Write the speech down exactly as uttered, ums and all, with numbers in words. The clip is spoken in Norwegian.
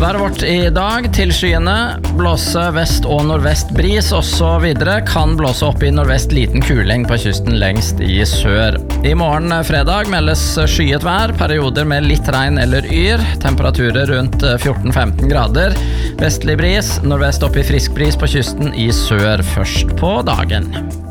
Været vårt i dag, tilskyende, blåse vest og nordvest bris og så videre, kan blåse opp i nordvest liten kuling på kysten lengst i sør. I morgen fredag meldes skyet vær, perioder med litt regn eller yr, temperaturer rundt fjorten til femten grader, vestlig bris, nordvest opp i frisk bris på kysten i sør først på dagen.